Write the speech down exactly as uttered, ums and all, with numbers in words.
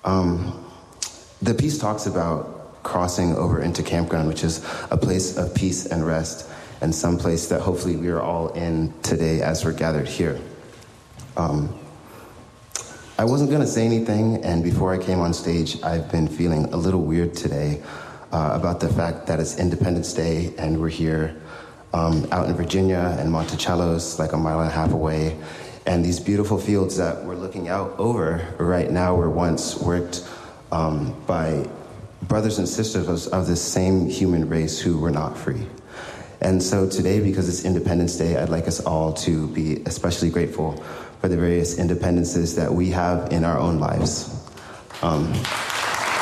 Um, the piece talks about crossing over into campground, which is a place of peace and rest, and some place that hopefully we are all in today as we're gathered here. Um, I wasn't going to say anything, and before I came on stage, I've been feeling a little weird today uh, about the fact that it's Independence Day and we're here um, out in Virginia and Monticello's like a mile and a half away, and these beautiful fields that we're looking out over right now were once worked um, by brothers and sisters of, of this same human race who were not free. And so today, because it's Independence Day, I'd like us all to be especially grateful for the various independences that we have in our own lives. Um,